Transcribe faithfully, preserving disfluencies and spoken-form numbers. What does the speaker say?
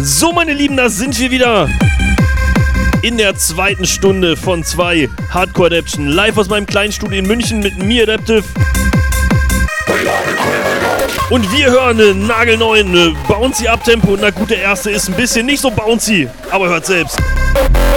So, meine Lieben, da sind wir wieder in der zweiten Stunde von zwei Hardcore Adaption. Live aus meinem kleinen Studio in München mit mir, Adaptive. Und wir hören einen nagelneuen Bouncy Uptempo. Na gut, der erste ist ein bisschen nicht so bouncy, aber hört selbst.